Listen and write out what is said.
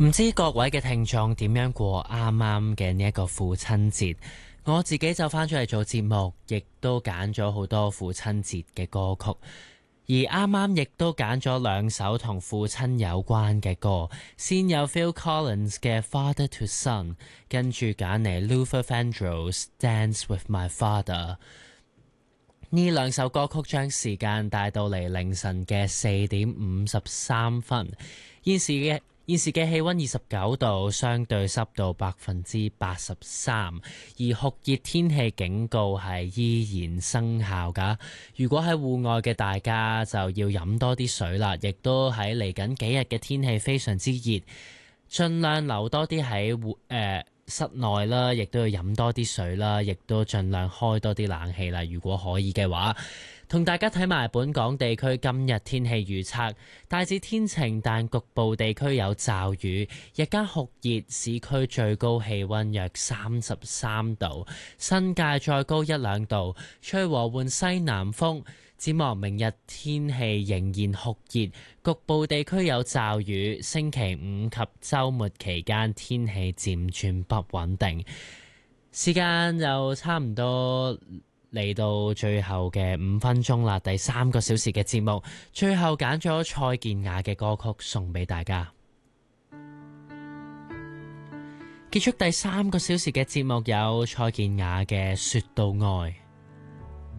唔知各位嘅聽眾點樣過啱啱嘅呢一個父親節？我自己就翻咗嚟做節目，亦都揀咗好多父親節嘅歌曲，而啱啱亦都揀咗兩首同父親有關嘅歌。先有 Phil Collins 嘅 Father to Son， 跟住揀嚟 Luther Vandross Dance with My Father。呢兩首歌曲將時間帶到嚟凌晨嘅4:53。現時嘅氣溫29度，相對濕度83%，而酷熱天氣警告係依然生效㗎。如果喺戶外嘅大家就要飲多啲水啦，亦都喺嚟緊幾日嘅天氣非常之熱，盡量留多啲喺室內啦，亦都要飲多啲水啦，亦都盡量開多啲冷氣啦。如果可以嘅話，同大家睇埋本港地區今日天氣預測，大致天晴，但局部地區有驟雨。日間酷熱，市區最高氣溫約33度，新界再高1-2度，吹和緩西南風。展望明日天氣仍然酷熱，局部地區有驟雨。星期五及週末期間天氣漸轉不穩定。時間就差唔多嚟到最後嘅5分鐘啦，第3個小時嘅節目，最後揀咗蔡健雅嘅歌曲送俾大家。結束第3個小時嘅節目有蔡健雅嘅《說到愛》。